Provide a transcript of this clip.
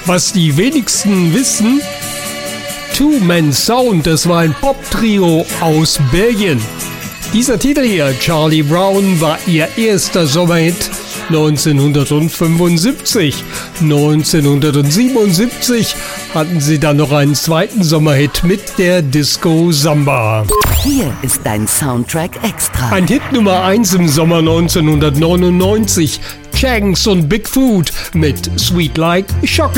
Was die wenigsten wissen, Two Man Sound, das war ein Pop-Trio aus Belgien. Dieser Titel hier, Charlie Brown, war ihr erster Sommerhit 1975. 1977 hatten sie dann noch einen zweiten Sommerhit mit der Disco Samba. Hier ist dein Soundtrack Extra. Ein Hit Nummer 1 im Sommer 1999, Chance und Bigfoot mit Sweet Like Chocolate.